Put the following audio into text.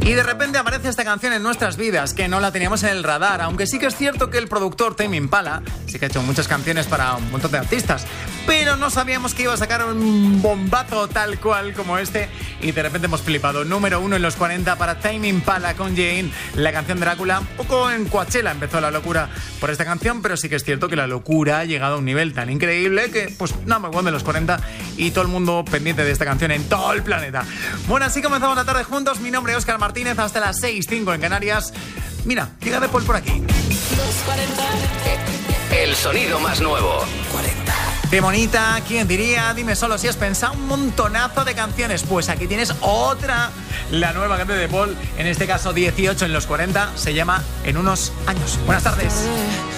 Y de repente aparece esta canción en nuestras vidas, que no la teníamos en el radar, aunque sí que es cierto que el productor Tame Impala sí que ha hecho muchas canciones para un montón de artistas, pero no sabíamos que iba a sacar un bombazo tal cual como este, y de repente hemos flipado. Número 1 en los 40 para Tame Impala con Jane, la canción Drácula. Un poco en Coachella empezó la locura por esta canción, pero sí que es cierto que la locura ha llegado a un nivel tan increíble que, pues, number one de los 40 y todo el mundo pendiente de esta canción en todo el planeta. Bueno, así comenzamos la tarde juntos. Mi nombre es Óscar Martínez, hasta las 6:05 en Canarias. Mira, llega de Paul por aquí. Los 40. El sonido más nuevo. 40. Qué bonita, ¿quién diría? Dime solo si has pensado un montonazo de canciones. Pues aquí tienes otra, la nueva canción de Paul, en este caso 18 en los 40, se llama En unos años. Buenas tardes.